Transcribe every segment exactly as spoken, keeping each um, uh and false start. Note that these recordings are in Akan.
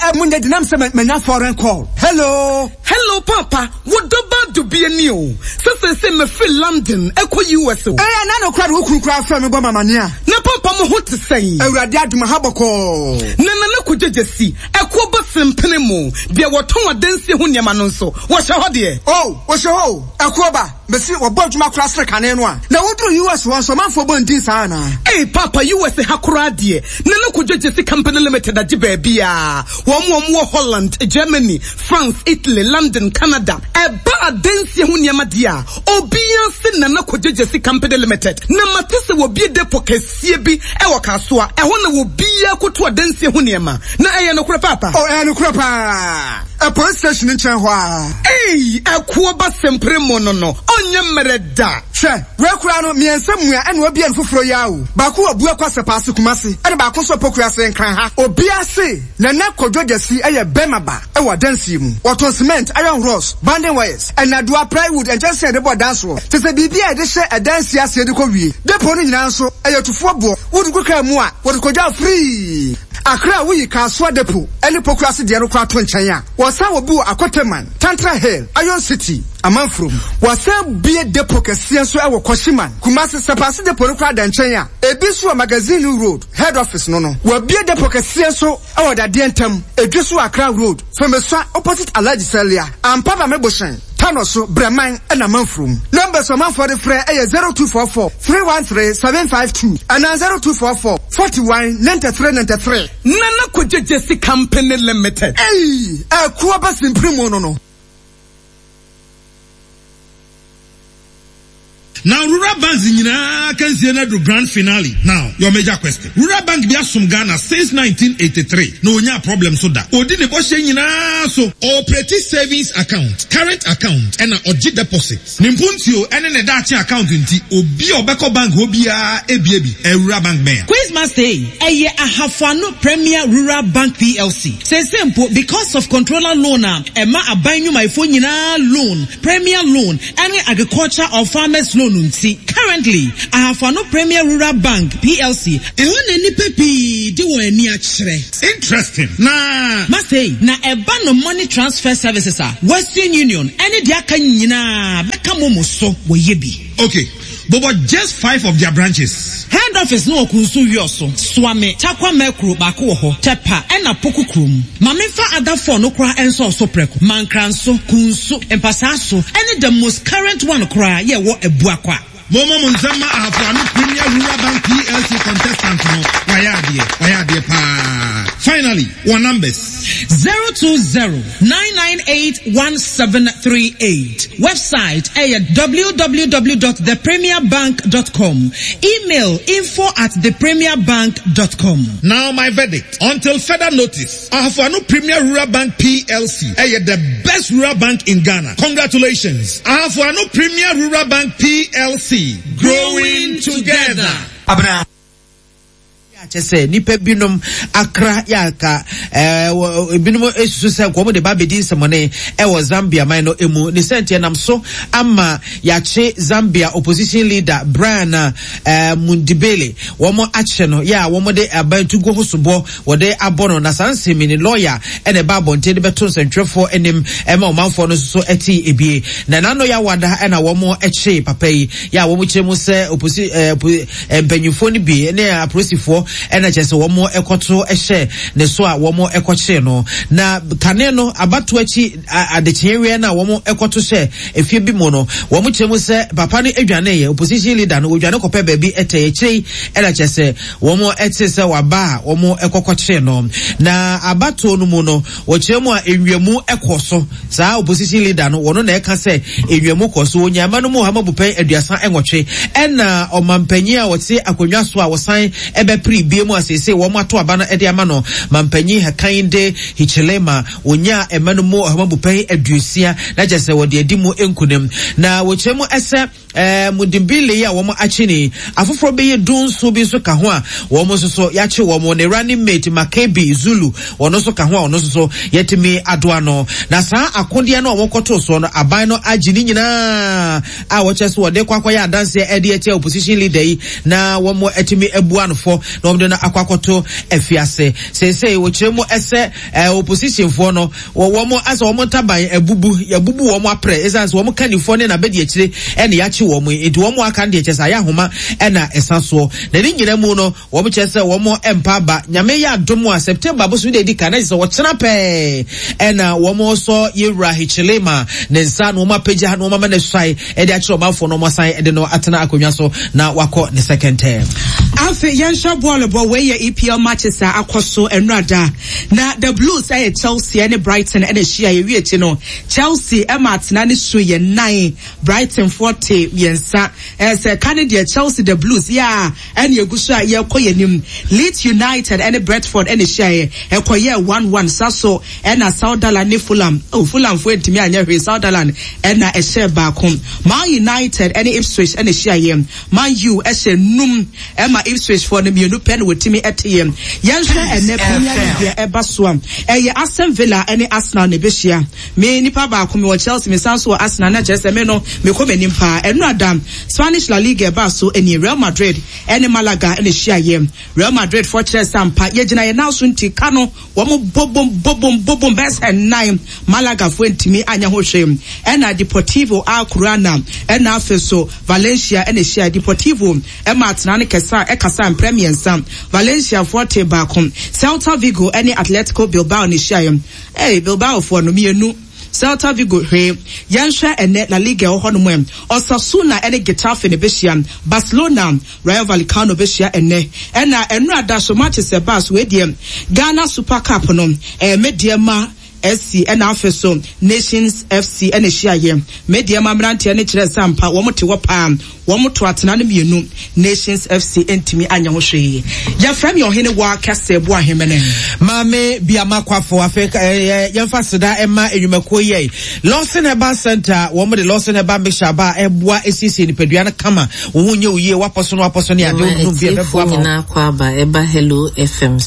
eh munde dinam se menya foreign call. Hello. Hello papa. What about to be a new? So say me free London, eko U S O. Eh na no kra wo kurukura fa me bo mama ne a. Na papa mo ho te say. Awurade aduma haboko. Na na na ko jejesi. Eko ba sempene mo. Bia woton adansi ho niam no nso. Wo hye ho de. Oh, wo hye ho. Eko ba. Mesi wo bo aduma kra sre kane no a. Na wo duru U S won so manfo bo ndin sa na. Eh papa U S ha kra de. Na na ko jejesi company limited agi ba bia. Wo mo mo Holland, Germany, France, Italy, London, Canada. Eba adansi ho niam de a. Obia se na na ko jejesi company limited. Na matese wo bi depo kesie bi e wo kasoa. E ho na wo bia ko to adansi ho niam. Na eye no kra papa. Oh, eh no kra pa. A police station in Chenhua. Hey, a kuoba sempre mono no. Onye mereda. She, we kura no miensemua ene obi en foforo yawo. Ba ko abu akwa sepase kumase. Ene ba ko so pokura se nkran ha. Obi ase na na kodwodesi eye bemaba e wa dansi mu. Waton cement, iron rods, banding wires, and adua plywood and just say the board dance ro. Te se bibia e de hye e dansi ase de ko wie. Depo no nyina nso eye tufo bo. Wodu kuka mu a, wodu kodwa free. Akra wuyi kaswa depo. Ene pokura se de ro kwa to nchen ya. Wasa wo bu akoteman, Tantra Hill, Iron City, Amanfrom. Wasa bie depo kese nso e wo Koshiman. Kumasi sepase depo no kwa da nchen ya. Ebisu magazine road, head office no no. Wa bie depo kese nso e wo da de ntam. Edwisu Accra road, Femeswa opposite Alaji Celia. Ampaba Meboshen. Tanoso Breman and Amanfrom. Numbers of man for the free is zero two four four, three one three, seven five two and zero two four four, four one, nine three nine three. Nana Kujesi Company Limited. Hey, a Kuabas in Primo no. Now, Rural Bank in can see another grand finale. Now, your major question. Rural Bank be asum Ghana since nineteen eighty-three. No nya problem so that. Odi ne bo nyina so operating savings account, current account, and oji deposits. Nimpuntio ene ne dachi account nti obi obeko bank obi a ebiebi e Rural Bank man. Quiz master eye ahafano Premier Rural Bank P L C. Say simple because of controller loan e ma abanyu my phone nyina loan, Premier loan, and agriculture or farmers loan. Currently, I have no Premier Rural Bank P L C. Interesting. Nah. Must say, na a ban of money transfer services are Western Union. Any diakanyina bekamomo so yebi. Okay. But, but just five of their branches. Head office no kunsu yoso. Swame, Chakwa Mekru, Bakuho, Tepa, and a Pokukrum. Mamifa other four no cry and so so preco. Mankranso, Kunsu, and Pasaso, and the most current one cry, yeah, what a buakwa. Momo Munzama Afrano Premier Rural Bank P L C contestant no. Wayadie, Wayadie pa. Finally, one numbers. zero two zero, nine nine eight, one seven three eight. Website a w w w dot the premier bank dot com. Email info at the premier bank dot com. Now my verdict. Until further notice, Afrano Premier Rural Bank P L C are the best rural bank in Ghana. Congratulations. Afrano Premier Rural Bank P L C. Growing together. Abra. Chese nipa binom akra yaka eh binom esusu se ko mo de ba bedi semone e wo Zambia man no emu ni sente nam so ama yache Zambia opposition leader Brian eh Mundibele wo mo ache no ya wo mo de abantu go hosobo wo de abono na sansemi ni lawyer e de ba bonte de beto sentwefo enim e ma omanfo no so eti ebie na nano ya wada e na wo mo eche papa yi ya wo mo chemu se opposition eh mpanyufo ni bi ne aprosifo ena chese womo ekoto ehye ne so a womo ekoche no na kane no abato achi adechiewe na womo ekoto hye efie bi mo no womo chemu se papa no adwane ye opposition leader no odwane kope ba bi eteyechei ena chese womo etse se waba womo ekokoche no na abato no mu no wo chemu a enwemu ekoso saa opposition leader no wono na eka se enwemu koso onyama no mu hamabupen aduasa enwotwe ena omampanyi a wote akonwa so a wosan ebe pri bie mu asese wo mato aba na ede ama no mampanyi hakande hichilema onya emanu mu hamabupen adusia na jese wo de edi mu enkunem na wo chemu ese eh mudimbili ya womo achini afoforo be ye dunso bi so ka ho a womo so so ya che womo ne running mate Makebi Zulu wono so ka ho a wono so so yetimi adoa no na saa akonde na womo koto so no aban no agini nyina a wo che so wo de kwakwa ya dance e de eche opposition leader yi na womo etimi ebua no fo na womo de na akwakoto efiase se se wo chiremu ese opposition fo no womo asa womo taban ebubu ya bubu womo apre esans womo kanifo ne na bedi echire ene ya che womo enti womo aka de eche sa ya homa ena esaso na ni nyina mu no womo che se womo empa ba nyame ya domo a September bosu de di kana se wo chena pe ena womo so yewra hichilema ne nsa no ma pagya no ma na swai e de achiro mafo no mo san e de no atena akonwa so na wako ne second term afi yensha ball bo we ye E P L matches a akoso enrada na the Blues ay Chelsea and Brighton and share ye wi no Chelsea e matena ne so ye nine Brighton forty yensa as a Canada Chelsea the Blues yeah and ye gusa ye koyenim Leeds United and Brentford and share e koye one one saso and a Sunderland ne Fulham oh Fulham for ntimi anya hwe Sunderland and a share back home Man United and Ipswich and share ye Man U e se num e ma Ipswich for the mienu pen with timi etiem yenhwe ene Premier League e baswam e ye Aston Villa and Arsenal ne behia me nipa ba ko me wo Chelsea me sanso Arsenal na chese me no me ko menim pa enu adam Spanish La Liga e ba so eni Real Madrid and Malaga and share ye Real Madrid for Chelsea ampa ye gina ye now so nti ka no wo mo bobom bobom bobom best and nine Malaga for ntimi anya ho hwem and Deportivo A Coruna and afeso Valencia and share Deportivo e matna ne kesa e kasa Premier Sam Valencia forty back home Celta Vigo and Atletico Bilbao ne share eh Bilbao for no mienu Celta Vigo he Yansha and La Liga Honwem Osasuna and Getafe ne Beshia Barcelona Rayo Vallecano Beshia and ne and na enra da so matches e bas we dem Ghana Super Cup no e mediama S C and Afeso Nations F C and share ye media mamranti and chere sampa wo mote wo pa wo moto atena ne mienu Nations F C entimi anya ho hwe ya frame yo hene wa kase bo ahemene mame biama kwafo afeka yemfa seda ema enwumako ye Lawson Herbal Center wo mo de Lawson Herbal Mishaba eboa esisi ni pedua na kama wo hunye uye waposo no waposo ne ade wo bi ebefo na kwa ba eba Hello F M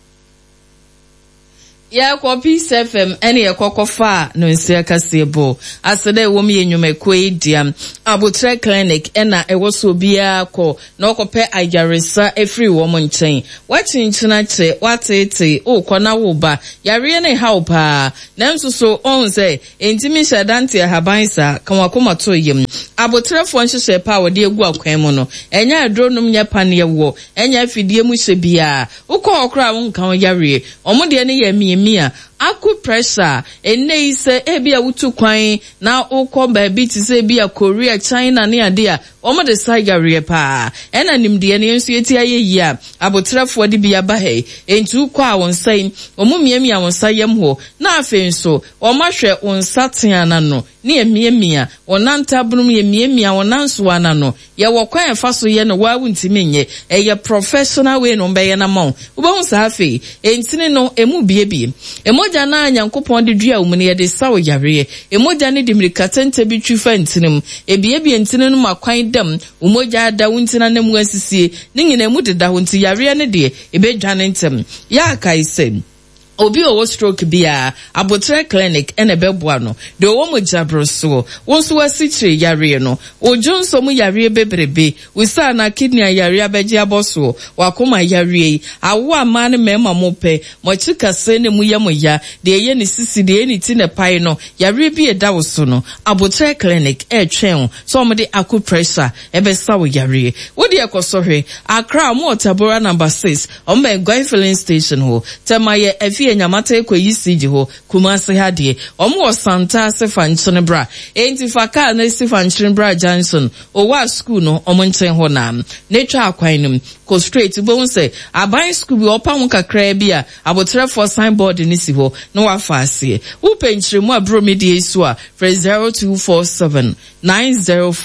ya kwa Peace F M ene ye kokofa no nsia kasebo asede wo me enwumako ediam Abotre Clinic ena ewo so bia ko na okope ajaresa efri wo mo nchen wachinchina che watete ukona wo ba yare ne haupa nanso so on say entimi shadante habansa kanwakoma to yem Abotre fo nhye pa wo de egu akwan mu no enya adronum nya pane wo enya fidie mu hye bia ukọ okra wo nkan yare omo de ne ye mia aku pressure ene ise ebia wutu kwan na ukọ ba bi ti se bia Korea China ne ade a omo de sagare pa ena nimde ne ensu eti ayeyi a abotrefo de bia ba he entu ukọ a won sai omo miamia won sayem ho na afenso omo hwe won saten no ne emiamia onanta bunum ye miamia wonanso ana no ye wokwan fa so ye no wa wuntimi nye eye professional way no be ye na ma wo sa afi entini no emu biebie emoja na Nyankopon de dua umune ye de sawo yare emoja ne dimirika tente bi twifa ntinim ebiebie ntini no makwan dam umoja da wuntina na mu asisie ne nyina mu deda ho nti yare ne de ebedwane ntem ya kai sem obi owo stroke bia Abotre Clinic ene beboa no de owo mo jabroso wonso wasichire yare no ojonso mu yare bebrebe wisa na kidney yare abeje aboso wakoma yare awo ama ne mema mope mo chika se ne mu yemo ya de ye ne sisi de ni ti ne pai no yare bi eda wo so no Abotre Clinic e twen so mo de acupressure e be sawo yare wo de ekosohwe Accra mo Tabora number six o me Gwai filling station ho temaye efi enyamata ekwayi siji ho Kumasi hade omo Santa Sefanchine bra enti faka na Sefanchine bra Johnson o wa school no omo nchen ho na ne twa akwan nim ko straight bo say aban school bi opa ho kakra bia Abotre for signboard ni si ho no wa faase wo penchire mu abro media su a zero two four seven nine zero four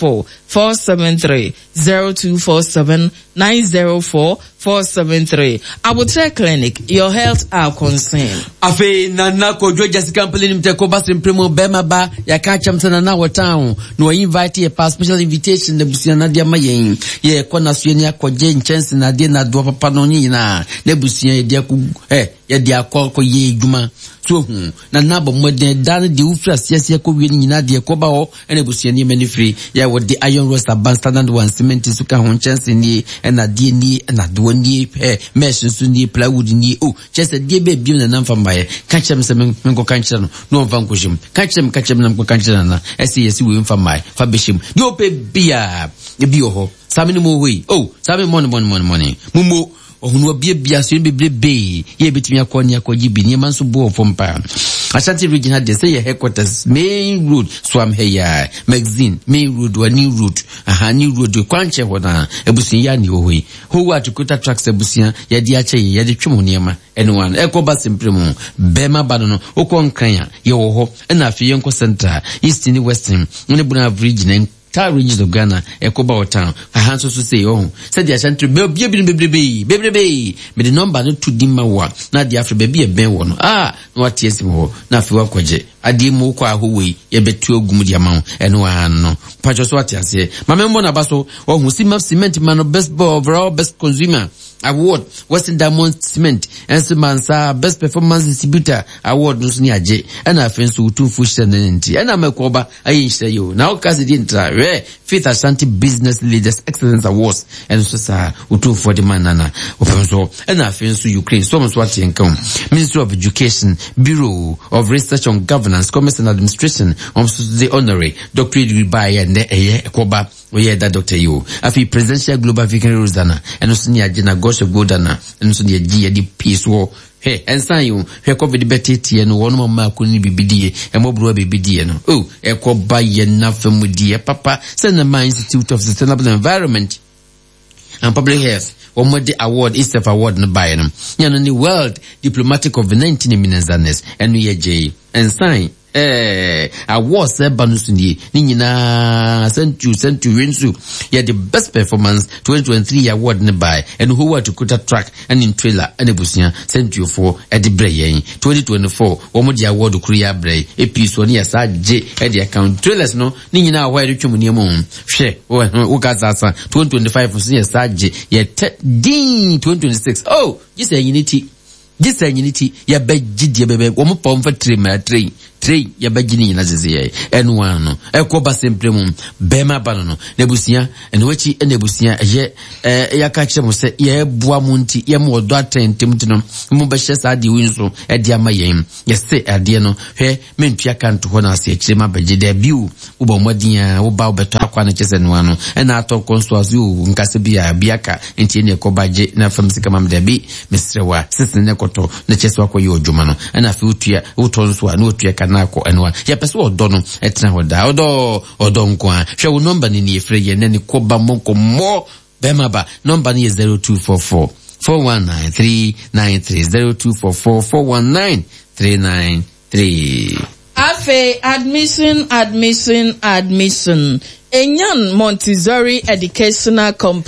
four seven three, zero two four seven, nine zero four, four seven three. Abutre Clinic, your health our concern. Afe nana kodwo Jessica Mpele mte ko bas impremo bema ba ya ka chamsana na town no invite a pass special invitation the busia na dia mayen ye ko na suani akogye nchance na dia na do papa no nyina na busia dia ku eh ya dia ko ye dwuma so hu na na bo modern dan de ufra siasia ko wi nyina dia ko ba ho na busia ni mani free ya wo the iron roster ban standard one cement su ka ho chance ni na dia ni na do ni eh mesh su ni plywood ni oh chance dia be bi na namfa mbaye ka chem se men ko kanche no no van ko jim ka chem ka chem na ko kanche na esi esi we mfa mai fa beshim ni ope bia e bi ho sami ni mo hui oh sami mon mon mon mon mumo ohunu bia bia so bebrebe ye betimi akoni akogi bi ni man so bo fompa Ashanti region had say headquarters main road swam heya magazine main road wa new road aha new road kwanche hoda ebusin ya ni ohui ho wa tukuta tracks ebusin ya di ache ya di twemo niema anyone ekoba simpremu bema banono okonkran ya wo ho na afiye nko central east ni western ne buna region ta regions of Ghana ekoba otan aha so so say oh said the Ashanti be bia bi bebrebe bebrebe me the number no to dimma wa na the afre be bia ben wo no ah no what yes ho na fi wa kwaje ade mu kwa howe ye betu ogum dia ma eno an no pacho so what yes ma me mo na ba so wo hu cement man best overall best consumer award Western Diamond Cement and Mansa best performance distributor award no so ni age na afen so tu fushire nenti na makoba ayin hire yo na o kasi di ntra we Fifth Ashanti Business Leaders Excellence Awards and so sa utu for the manana open so na afen so Ukraine so so what income Ministry of Education Bureau of Research on Governance Commerce and Administration on the honorary doctorate degree by and eh ekoba we that doctor you afi presidential global visionary Rosanna and so ni agena Gosha Godana and so the G D peace war hey and sign you he covid betiti no one mama kuni bibidie e mobro bibidie no oh e ko ba ye na famudie papa send the Institute of Sustainable Environment and Public Health one more the award is the award no buy no yan the World Diplomatic of nineteen Minutes and we J and sign eh awards e banusuni ni nyina sentu sentu wensu ya the best performance twenty twenty-three award ne by and who were to cut a track and in trailer and ebusia sentu for at the brain twenty twenty-four omo the award kuria bray e piece one ya sa je e the account trailers no ni nyina wa re twemu ne mo hwe wo gazasa twenty twenty-five so ya sa je ya din twenty twenty-six oh this unity this unity ya begidi bebe omo pom for three ma three three ya bagini na zeze enu ano ekoba simplem bema banono nebusia enu wechi enebusia ye eh ya ka kire mo se ye boa mu nti ye mo odo atentem tino mo be hye sa de winso e de amayen ye se ade no hwe mentua kanto ho na se kire ma bagide biu wo ba modin wo ba obeto akwa na kese nu ano e na ato konsuazi o nkase bia biaka nti ne ekobaje na fam sika mam de bi misrewa sisi ne koto na kese akwa ye odwuma no e na fi utua utonso a na otua na ko enwa ya pese odo no etna hoda odo odo nkwa hwe wo number ni ni efre ye na ni koba monko mo bema ba number ni zero two four four, four one nine, three nine three zero two four four, four one nine, three nine three. Afe admission admission admission Enyan Montessori Educational Complex